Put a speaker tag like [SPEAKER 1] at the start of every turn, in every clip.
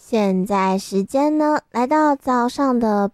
[SPEAKER 1] 现在时间呢，来到早上的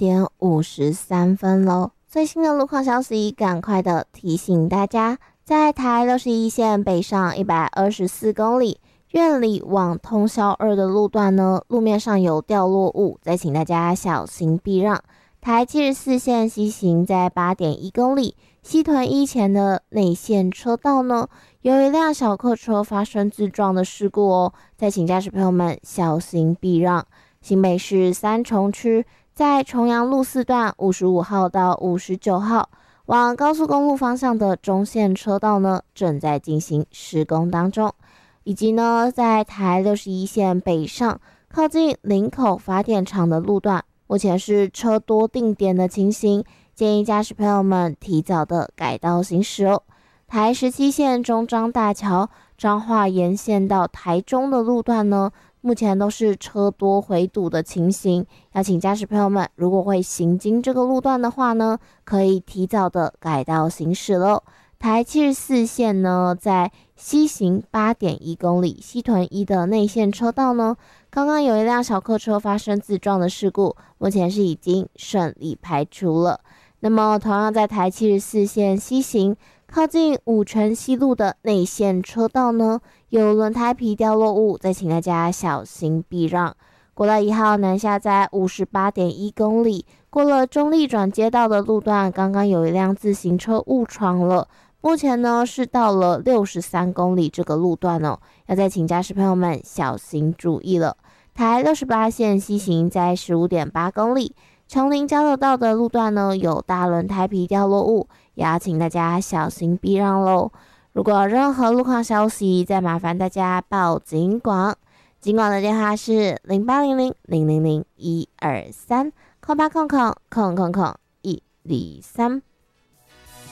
[SPEAKER 1] 8:53咯。最新的路况消息，赶快的提醒大家，在台61线北上124公里，苑里往通霄2的路段呢，路面上有掉落物，再请大家小心避让。台74线西行在8.1公里，西屯1前的内线车道呢，有一辆小客车发生自撞的事故哦，再请驾驶朋友们小心避让。新北市三重区在重阳路4段55号到59号往高速公路方向的中线车道呢，正在进行施工当中，以及呢，在台61线北上靠近林口发电厂的路段，目前是车多定点的情形，建议驾驶朋友们提早的改道行驶哦。台17线中彰大桥彰化沿线到台中的路段呢，目前都是车多回堵的情形，要请驾驶朋友们如果会行经这个路段的话呢，可以提早的改道行驶咯。台74线呢，在西行8.1公里，西屯1的内线车道呢，刚刚有一辆小客车发生自撞的事故，目前是已经顺利排除了。那么同样在台74线西行靠近五权西路的内线车道呢，有轮胎皮掉落物，再请大家小心避让。国道1号南下在58.1公里，过了中立转接道的路段，刚刚有一辆自行车误闯了，目前呢是到了63公里这个路段哦，要再请驾驶朋友们小心注意了。台68线西行在15.8公里，琼林交流道的路段呢有大轮胎皮掉落物，也要请大家小心避让咯。如果有任何路况消息，再麻烦大家报警广，警广的电话是0800000123，0800000123。